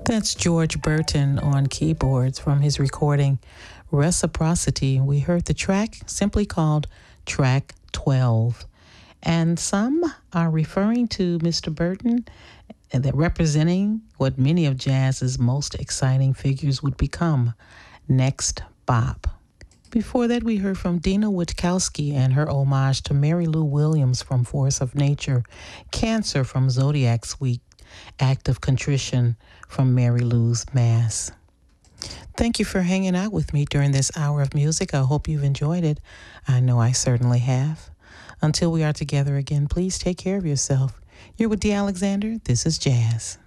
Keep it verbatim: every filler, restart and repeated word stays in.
That's George Burton on keyboards from his recording Reciprocity. We heard the track simply called Track twelve. And some are referring to Mister Burton and that representing what many of jazz's most exciting figures would become, Next Bop. Before that, we heard from Dina Witkowski and her homage to Mary Lou Williams from Force of Nature, Cancer from Zodiac Suite, Act of Contrition from Mary Lou's Mass. Thank you for hanging out with me during this hour of music. I hope you've enjoyed it. I know I certainly have. Until we are together again, please take care of yourself. You're with Dee Alexander. This is Jazz.